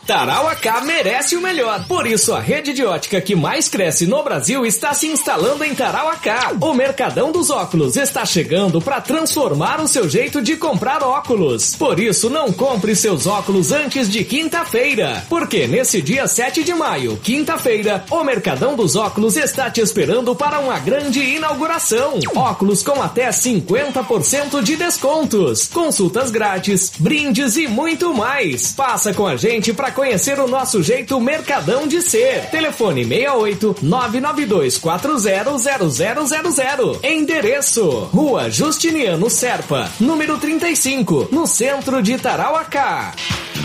Tarauacá merece o melhor. Por isso, a rede de ótica que mais cresce no Brasil está se instalando em Tarauacá. O Mercadão dos Óculos está chegando para transformar o seu jeito de comprar óculos. Por isso, não compre seus óculos antes de quinta-feira. Porque nesse dia 7 de maio, quinta-feira, o Mercadão dos Óculos está te esperando para uma grande inauguração. Óculos com até 50% de descontos, consultas grátis, brindes e muito mais. Passa com a gente para conhecer o nosso jeito Mercadão de ser. Telefone 68 992 40 0000. Endereço: Rua Justiniano Serpa, número 35, no centro de Tarauacá.